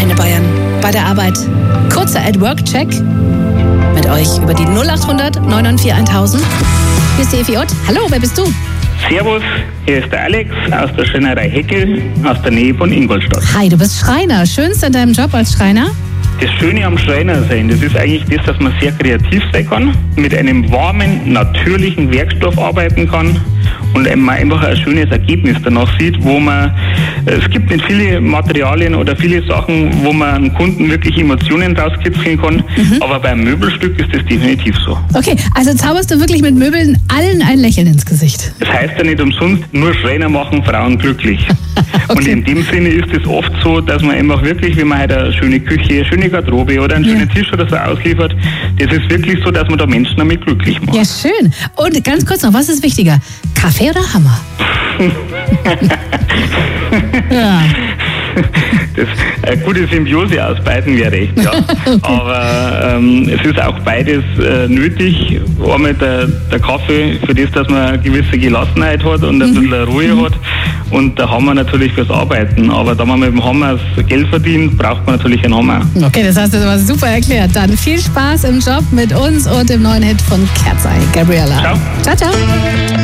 Antenne Bayern. Bei der Arbeit. Kurzer At-Work-Check mit euch über die 0800 994 1000. Hier ist die Evi Ott. Hallo, wer bist du? Servus, hier ist der Alex aus der Schreinerei Heckel aus der Nähe von Ingolstadt. Hi, du bist Schreiner. Schönst an deinem Job als Schreiner? Das Schöne am Schreiner sein, das ist eigentlich das, dass man sehr kreativ sein kann, mit einem warmen, natürlichen Werkstoff arbeiten kann und man einfach ein schönes Ergebnis danach sieht, wo man, es gibt nicht viele Materialien oder viele Sachen, wo man einem Kunden wirklich Emotionen rauskitzeln kann, aber beim Möbelstück ist das definitiv so. Okay, also zauberst du wirklich mit Möbeln allen ein Lächeln ins Gesicht? Das heißt ja nicht umsonst, nur Schreiner machen Frauen glücklich. Okay. Und in dem Sinne ist es oft so, dass man einfach wirklich, wenn man halt eine schöne Küche, eine schöne Garderobe oder einen schönen Tisch oder so ausliefert, das ist wirklich so, dass man da Menschen damit glücklich macht. Ja, schön. Und ganz kurz noch, was ist wichtiger? Kaffee oder Hammer? Ja. Das, eine gute Symbiose aus beiden wäre recht, ja. Okay. Aber es ist auch beides nötig. Einmal der Kaffee für das, dass man eine gewisse Gelassenheit hat und ein bisschen Ruhe hat. Und der Hammer natürlich fürs Arbeiten. Aber da man mit dem Hammer das Geld verdient, braucht man natürlich einen Hammer. Okay, das hast du aber super erklärt. Dann viel Spaß im Job mit uns und dem neuen Hit von Cat's Eye, Gabriella. Ciao. Ciao, ciao.